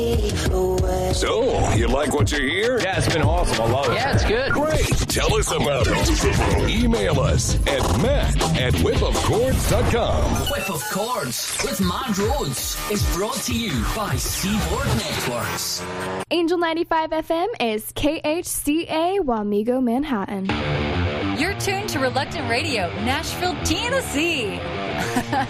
So, you like what you hear? Yeah, it's been awesome. I love it. Yeah, it's good. Great. Tell us about it. Email us at matt@whipofchords.com. Whip of Chords with Matt Rhodes is brought to you by Seaboard Networks. Angel 95 FM is KHCA Wamego, Manhattan. You're tuned to Reluctant Radio, Nashville, Tennessee.